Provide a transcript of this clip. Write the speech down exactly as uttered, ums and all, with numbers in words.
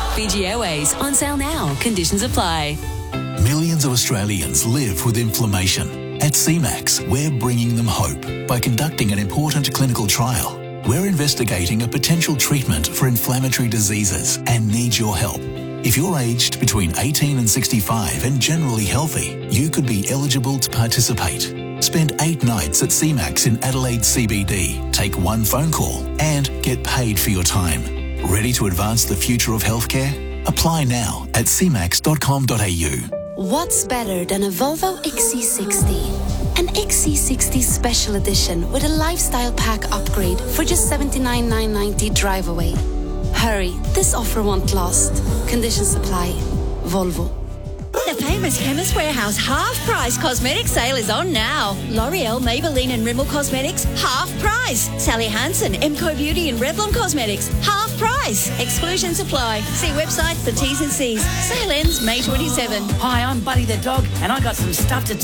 Fiji Airways, on sale now. Conditions apply. Millions of Australians live with inflammation. At C MAX, we're bringing them hope by conducting an important clinical trial. We're investigating a potential treatment for inflammatory diseases and need your help. If you're aged between eighteen and sixty-five and generally healthy, you could be eligible to participate. Spend eight nights at C MAX in Adelaide C B D, take one phone call and get paid for your time. Ready to advance the future of healthcare? Apply now at c max dot com dot a u. What's better than a Volvo X C sixty? An X C sixty Special Edition with a lifestyle pack upgrade for just seventy-nine thousand nine hundred ninety drive away. Hurry, this offer won't last. Conditions apply. Volvo. The famous Chemist Warehouse half-price cosmetic sale is on now. L'Oreal, Maybelline and Rimmel Cosmetics, half price. Sally Hansen, Emco Beauty and Revlon Cosmetics, half price. Exclusions apply. See website for T's and C's. Sale ends May twenty-seventh. Hi, I'm Buddy the dog, and I got some stuff to